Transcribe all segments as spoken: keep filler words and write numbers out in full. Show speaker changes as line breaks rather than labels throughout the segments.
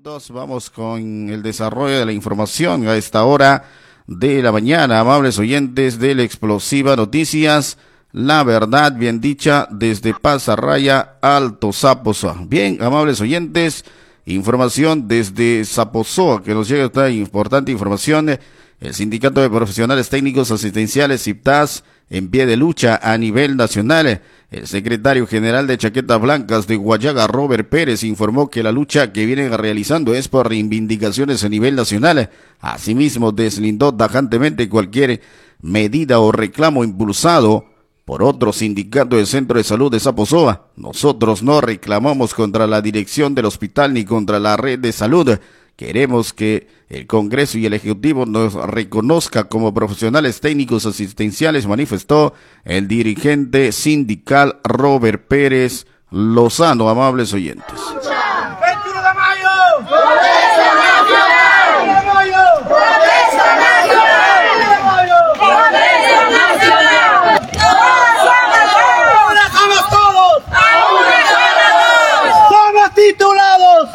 minutos, vamos con el desarrollo de la información a esta hora de la mañana. Amables oyentes de la Explosiva Noticias, la verdad bien dicha desde Pasarraya, Alto Zaposoa. Bien, amables oyentes, información desde Zaposoa, que nos llega esta importante información. El Sindicato de Profesionales Técnicos Asistenciales, S I P T A S, en pie de lucha a nivel nacional. El secretario general de Chaquetas Blancas de Huallaga, Robert Pérez, informó que la lucha que vienen realizando es por reivindicaciones a nivel nacional. Asimismo, deslindó tajantemente cualquier medida o reclamo impulsado por otro sindicato del Centro de Salud de Zaposoa. Nosotros no reclamamos contra la dirección del hospital ni contra la red de salud. Queremos que el Congreso y el Ejecutivo nos reconozca como profesionales técnicos asistenciales, manifestó el dirigente sindical Robert Pérez Lozano. Amables oyentes.
veintiuno de mayo, protesta nacional. Protesta nacional. Protesta nacional. Ahora somos todos. Ahora somos todos. Somos titulados.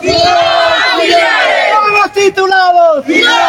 Titulados.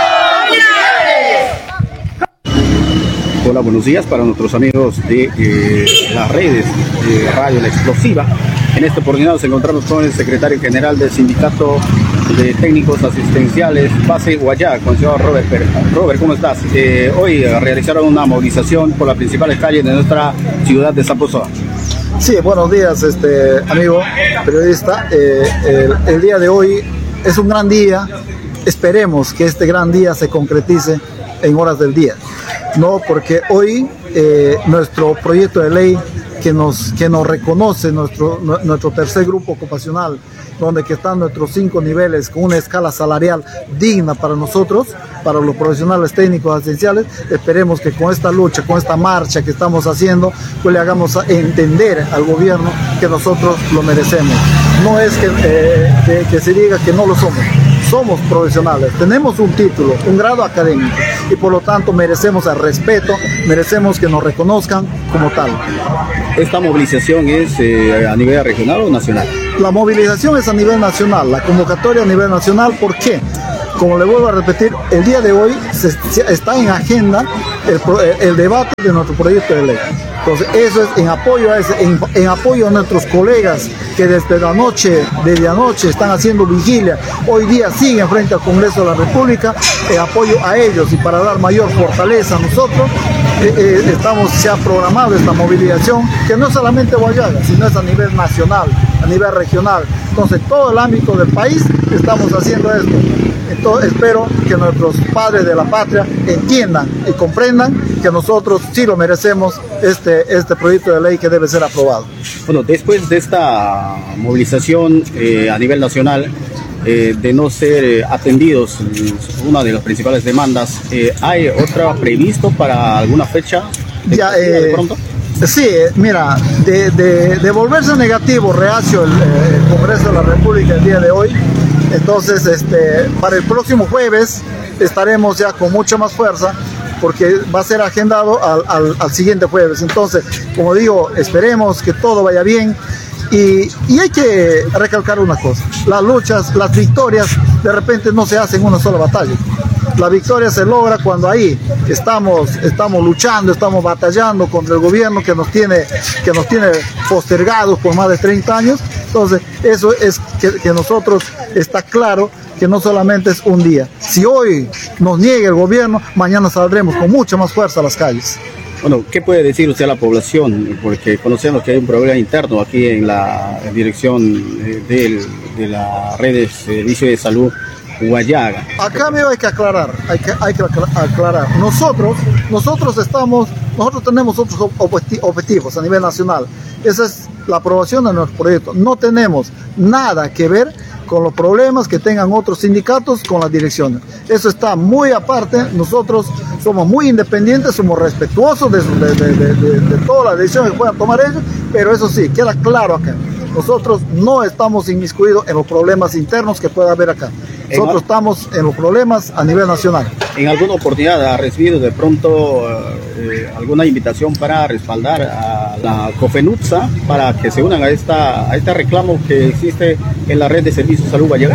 Hola, buenos días para nuestros amigos de eh, las redes de Radio La Explosiva. En este oportunidad nos encontramos con el secretario general del Sindicato de Técnicos Asistenciales Base Huallaga, con el señor Robert Pérez. Robert, ¿cómo estás? Eh, hoy realizaron una movilización por las principales calles de nuestra ciudad de Zaposoa.
Sí, buenos días, este amigo periodista. Eh, el, el día de hoy es un gran día. Esperemos que este gran día se concretice en horas del día, no porque hoy eh, nuestro proyecto de ley que nos, que nos reconoce nuestro, nuestro tercer grupo ocupacional, donde que están nuestros cinco niveles con una escala salarial digna para nosotros, para los profesionales técnicos asistenciales. Esperemos que con esta lucha, con esta marcha que estamos haciendo, pues le hagamos entender al gobierno que nosotros lo merecemos. No es que, eh, que, que se diga que no lo somos. Somos profesionales, tenemos un título, un grado académico y por lo tanto merecemos el respeto, merecemos que nos reconozcan como tal.
¿Esta movilización es eh, a nivel regional o nacional?
La movilización es a nivel nacional, la convocatoria a nivel nacional. ¿Por qué? Como le vuelvo a repetir, el día de hoy se, se está en agenda el, el debate de nuestro proyecto de ley. Entonces, eso es en apoyo a ese, en, en apoyo a nuestros colegas que desde la noche, desde anoche están haciendo vigilia, hoy día siguen frente al Congreso de la República, en apoyo a ellos y para dar mayor fortaleza a nosotros, eh, eh, estamos, se ha programado esta movilización, que no es solamente Huallaga, sino es a nivel nacional, a nivel regional. Entonces, todo el ámbito del país estamos haciendo esto. Entonces, espero que nuestros padres de la patria entiendan y comprendan que nosotros sí lo merecemos, este, este proyecto de ley que debe ser aprobado.
Bueno, después de esta movilización eh, a nivel nacional, eh, de no ser eh, atendidos, una de las principales demandas, eh, ¿hay otra previsto para alguna fecha de,
ya, eh,
de pronto?
Sí, mira, de, de, de volverse negativo, reacio el, el Congreso de la República el día de hoy. Entonces, este, para el próximo jueves estaremos ya con mucha más fuerza, porque va a ser agendado al, al, al siguiente jueves. Entonces, como digo, esperemos que todo vaya bien. Y, y hay que recalcar una cosa: las luchas, las victorias, de repente no se hacen en una sola batalla. La victoria se logra cuando ahí estamos, estamos luchando, estamos batallando contra el gobierno que nos tiene, que nos tiene postergados por más de treinta años. Entonces, eso es que, que nosotros está claro que no solamente es un día. Si hoy nos niega el gobierno, mañana saldremos con mucha más fuerza a las calles.
Bueno, ¿qué puede decir usted a la población? Porque conocemos que hay un problema interno aquí en la dirección de, de la red de servicio de salud Huallaga.
Acá me hay que aclarar, hay que, hay que aclarar. Nosotros, nosotros estamos, nosotros tenemos otros objetivos a nivel nacional. Esa es la aprobación de nuestro proyecto. No tenemos nada que ver con los problemas que tengan otros sindicatos con las direcciones. Eso está muy aparte. Nosotros somos muy independientes, somos respetuosos de, de, de, de, de, de todas las decisiones que puedan tomar ellos, pero eso sí, queda claro acá. Nosotros no estamos inmiscuidos en los problemas internos que pueda haber acá. Nosotros estamos en los problemas a nivel nacional.
¿En alguna oportunidad ha recibido de pronto eh, alguna invitación para respaldar a la COFENUTSA para que se unan a, esta, a este reclamo que existe en la red de servicios de salud Huallaga?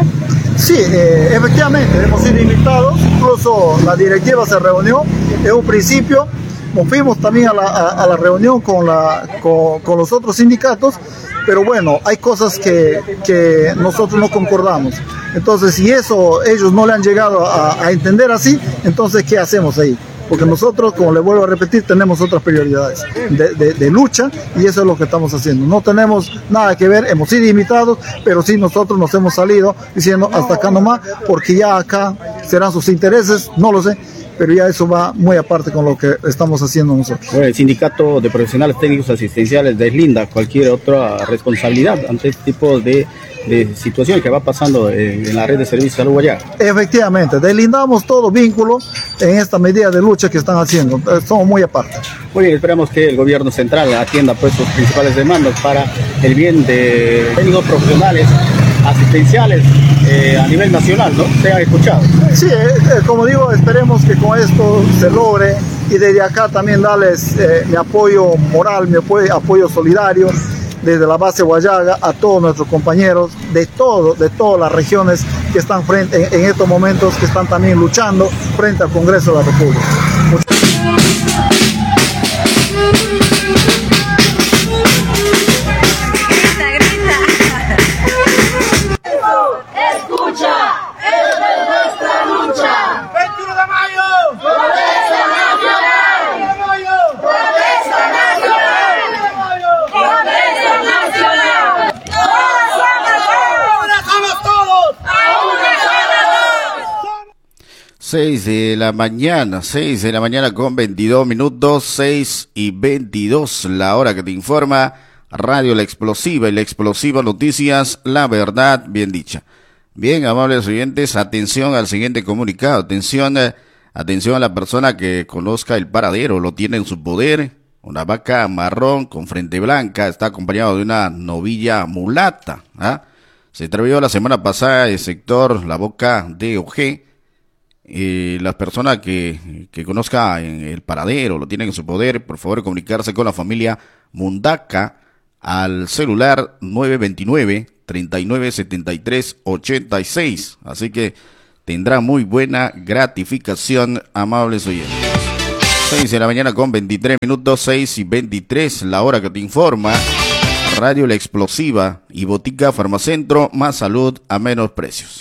Sí, eh, efectivamente, hemos sido invitados, incluso la directiva se reunió en un principio, nos fuimos también a la, a, a la reunión con, la, con, con los otros sindicatos, pero bueno, hay cosas que, que nosotros no concordamos. Entonces, si eso ellos no le han llegado a, a entender así, entonces, ¿qué hacemos ahí? Porque nosotros, como le vuelvo a repetir, tenemos otras prioridades de, de, de lucha y eso es lo que estamos haciendo. No tenemos nada que ver, hemos sido invitados, pero sí nosotros nos hemos salido diciendo hasta acá nomás, porque ya acá serán sus intereses, no lo sé, pero ya eso va muy aparte con lo que estamos haciendo nosotros.
Bueno, el Sindicato de Profesionales Técnicos Asistenciales deslinda cualquier otra responsabilidad ante este tipo de, de situaciones que va pasando en, en la red de servicios de salud Guayaga.
Efectivamente, deslindamos todo vínculo en esta medida de lucha que están haciendo, somos muy aparte.
Muy bien, esperamos que el gobierno central atienda pues sus principales demandas para el bien de técnicos profesionales asistenciales eh, a nivel nacional, ¿no? Se ha escuchado.
Sí, eh, como digo, esperemos que con esto se logre y desde acá también darles eh, mi apoyo moral, mi apoyo, apoyo solidario desde la base Guayaga a todos nuestros compañeros de todo, de todas las regiones que están frente en, en estos momentos, que están también luchando frente al Congreso de la República. Muchas
seis de la mañana, seis de la mañana con veintidós minutos, seis y veintidós, la hora que te informa Radio La Explosiva y La Explosiva Noticias, la verdad bien dicha. Bien, amables oyentes, atención al siguiente comunicado, atención, eh, atención a la persona que conozca el paradero, lo tiene en su poder, una vaca marrón con frente blanca, está acompañado de una novilla mulata, ¿ah? Se atrevió la semana pasada el sector La Boca de Ojé. Eh, las personas que, que conozca en el paradero, lo tienen en su poder, por favor comunicarse con la familia Mundaca al celular nueve dos nueve, treinta y nueve setenta y tres, ochenta y seis. Así que tendrá muy buena gratificación, amables oyentes. seis de la mañana con veintitrés minutos, seis y veintitrés, la hora que te informa Radio La Explosiva y Botica Farmacentro, más salud a menos precios.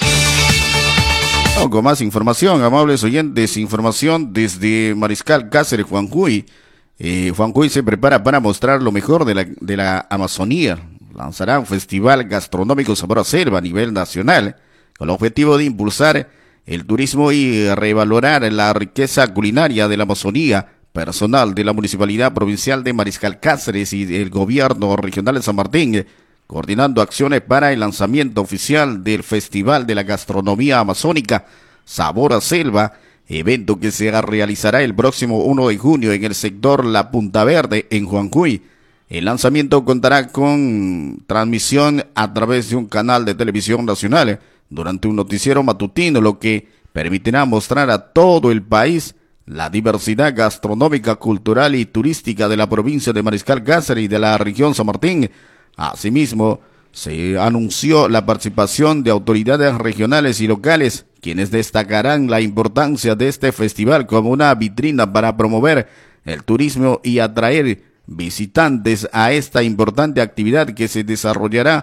Con más información, amables oyentes, información desde Mariscal Cáceres, Juancuy. Eh, Juancuy se prepara para mostrar lo mejor de la, de la Amazonía. Lanzará un festival gastronómico Sabor a Selva a nivel nacional, con el objetivo de impulsar el turismo y revalorar la riqueza culinaria de la Amazonía. Personal de la Municipalidad Provincial de Mariscal Cáceres y del Gobierno Regional de San Martín, coordinando acciones para el lanzamiento oficial del Festival de la Gastronomía Amazónica Sabor a Selva, evento que se realizará el próximo uno de junio en el sector La Punta Verde, en Juancuy. El lanzamiento contará con transmisión a través de un canal de televisión nacional durante un noticiero matutino, lo que permitirá mostrar a todo el país la diversidad gastronómica, cultural y turística de la provincia de Mariscal Cáceres y de la región San Martín. Asimismo, se anunció la participación de autoridades regionales y locales, quienes destacarán la importancia de este festival como una vitrina para promover el turismo y atraer visitantes a esta importante actividad que se desarrollará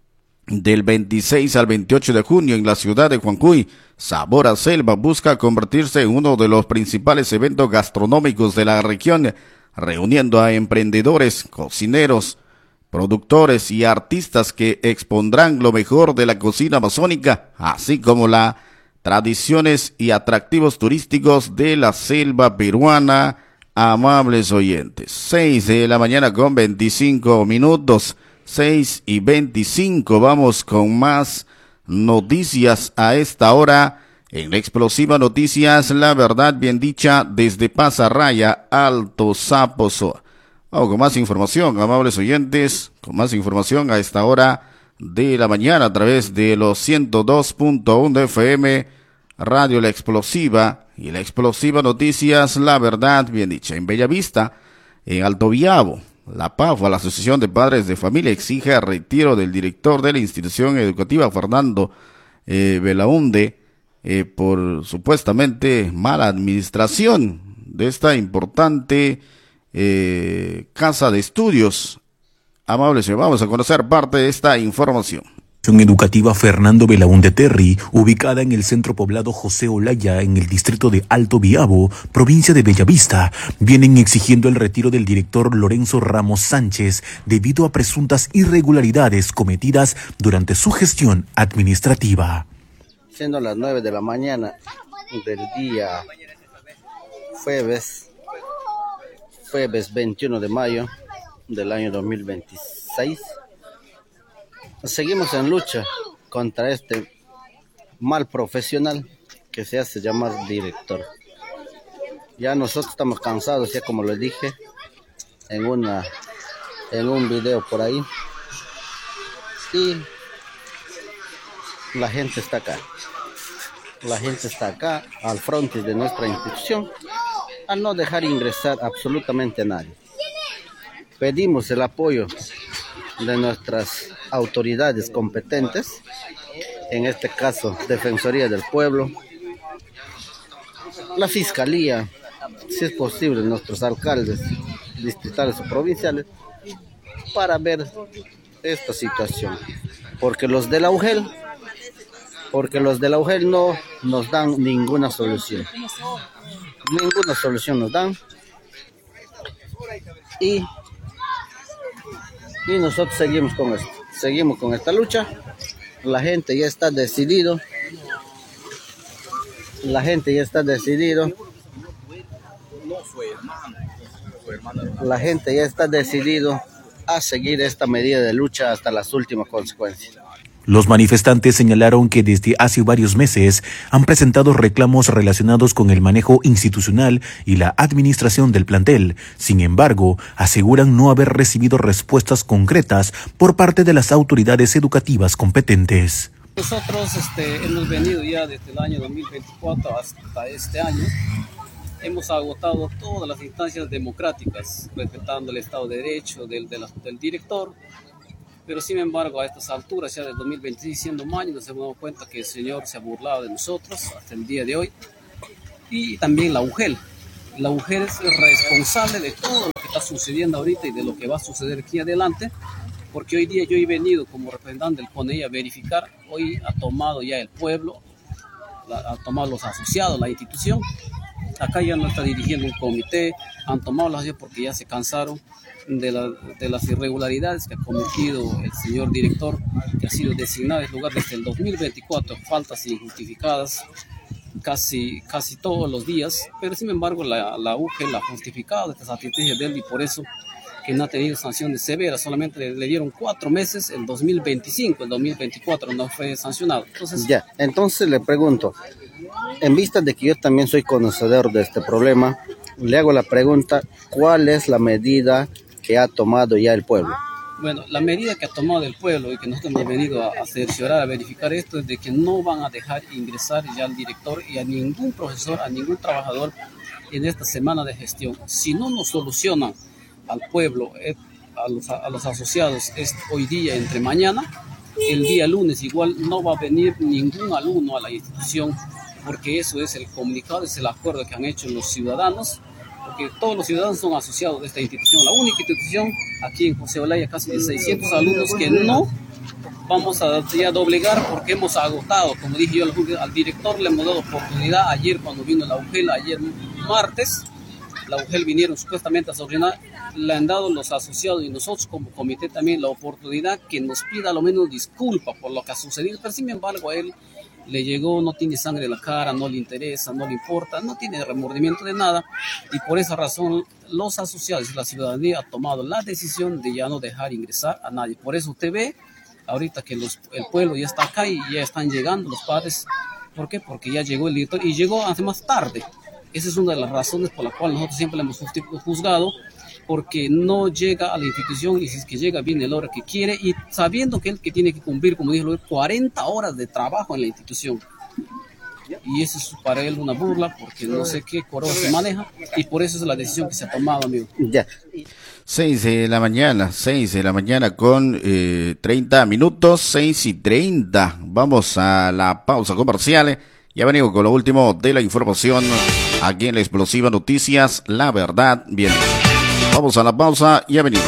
del veintiséis al veintiocho de junio en la ciudad de Juancuy. Sabor a Selva busca convertirse en uno de los principales eventos gastronómicos de la región, reuniendo a emprendedores, cocineros, productores y artistas que expondrán lo mejor de la cocina amazónica, así como las tradiciones y atractivos turísticos de la selva peruana. Amables oyentes, seis de la mañana con veinticinco minutos, seis y veinticinco, vamos con más noticias a esta hora en La Explosiva Noticias, la verdad bien dicha, desde Pasarraya, Alto Zaposoa. Vamos con más información, amables oyentes, con más información a esta hora de la mañana a través de los ciento dos punto uno de F M, Radio La Explosiva y La Explosiva Noticias, la verdad bien dicha. En Bellavista, en Alto Viabo, la P A F, la Asociación de Padres de Familia, exige el retiro del director de la institución educativa, Fernando eh, Belaúnde eh, por supuestamente mala administración de esta importante eh, casa de estudios. Amables, vamos a conocer parte de esta información.
Educativa Fernando Belaúnde Terry, ubicada en el centro poblado José Olaya, en el distrito de Alto Biabo, provincia de Bellavista, vienen exigiendo el retiro del director Lorenzo Ramos Sánchez debido a presuntas irregularidades cometidas durante su gestión administrativa.
Siendo las nueve de la mañana del día jueves, jueves veintiuno de mayo del año dos mil veintiséis, seguimos en lucha contra este mal profesional que se hace llamar director. Ya nosotros estamos cansados, ya como les dije en una en un video por ahí, y la gente está acá. La gente está acá al frente de nuestra institución al no dejar ingresar absolutamente a nadie. Pedimos el apoyo de nuestras autoridades competentes, en este caso Defensoría del Pueblo, la Fiscalía, si es posible nuestros alcaldes distritales o provinciales, para ver esta situación, porque los de la U G E L porque los de la U G E L no nos dan ninguna solución, ninguna solución nos dan, y Y nosotros seguimos con esto, seguimos con esta lucha. La gente ya está decidido, la gente ya está decidido, la gente ya está decidido a seguir esta medida de lucha hasta las últimas consecuencias.
Los manifestantes señalaron que desde hace varios meses han presentado reclamos relacionados con el manejo institucional y la administración del plantel. Sin embargo, aseguran no haber recibido respuestas concretas por parte de las autoridades educativas competentes.
Nosotros este, hemos venido ya desde el año dos mil veinticuatro hasta este año. Hemos agotado todas las instancias democráticas, respetando el Estado de Derecho del, de la, del director. Pero sin embargo, a estas alturas, ya del dos mil veintiséis, siendo mayo, nos hemos dado cuenta que el señor se ha burlado de nosotros hasta el día de hoy. Y también la U G E L. La U G E L es responsable de todo lo que está sucediendo ahorita y de lo que va a suceder aquí adelante, porque hoy día yo he venido como representante del P O N E I a verificar. Hoy ha tomado ya el pueblo, la, ha tomado los asociados, la institución. Acá ya no está dirigiendo un comité, han tomado las decisiones porque ya se cansaron de, la, de las irregularidades que ha cometido el señor director, que ha sido designado en lugar desde el dos mil veinticuatro, faltas injustificadas casi, casi todos los días, pero sin embargo la, la U G E L ha justificado estas actitudes de él, y por eso que no ha tenido sanciones severas. Solamente le, le dieron cuatro meses el dos mil veinticinco, el dos mil veinticuatro no fue sancionado. Entonces,
ya, entonces le pregunto, en vista de que yo también soy conocedor de este problema, le hago la pregunta, ¿cuál es la medida que ha tomado ya el pueblo?
Bueno, la medida que ha tomado el pueblo y que nosotros hemos venido a, a cerciorar, a verificar esto, es de que no van a dejar ingresar ya al director y a ningún profesor, a ningún trabajador en esta semana de gestión. Si no nos solucionan al pueblo, eh, a, los, a los asociados, es hoy día entre mañana, el día lunes igual no va a venir ningún alumno a la institución, porque eso es el comunicado, es el acuerdo que han hecho los ciudadanos, porque todos los ciudadanos son asociados de esta institución, la única institución aquí en José Olaya, casi de seiscientos alumnos que no vamos a ya doblegar porque hemos agotado. Como dije yo al director, le hemos dado oportunidad ayer cuando vino la U G E L, ayer martes, la U G E L vinieron supuestamente a sobrinar, le han dado los asociados y nosotros como comité también la oportunidad que nos pida a lo menos disculpa por lo que ha sucedido, pero sin embargo a él le llegó, no tiene sangre en la cara, no le interesa, no le importa, no tiene remordimiento de nada, y por esa razón los asociados y la ciudadanía han tomado la decisión de ya no dejar ingresar a nadie. Por eso usted ve ahorita que los, el pueblo ya está acá y ya están llegando los padres. ¿Por qué? Porque ya llegó el director y llegó además tarde. Esa es una de las razones por las cuales nosotros siempre le hemos juzgado, porque no llega a la institución, y si es que llega viene la hora que quiere y sabiendo que él que tiene que cumplir, como dije, cuarenta horas de trabajo en la institución. y eso es para él una burla porque no sé qué coroa se maneja y por eso es la decisión que se ha tomado, amigo.
Ya.
Seis de la mañana, seis de la mañana con eh, treinta minutos, seis y treinta. Vamos a la pausa comercial. Ya venimos con lo último de la información aquí en la Explosiva Noticias, la verdad. Bien, vamos a la pausa, ya venimos.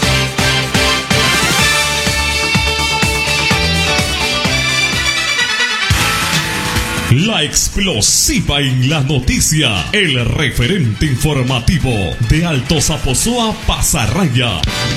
La Explosiva en la noticia, el referente informativo de Alto Zaposoa, Pasarraya.